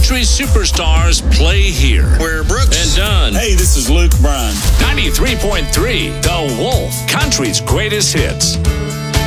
country superstars play here. Where Brooks and Dunn. Hey, this is Luke Bryan. 93.3 The Wolf, country's greatest hits.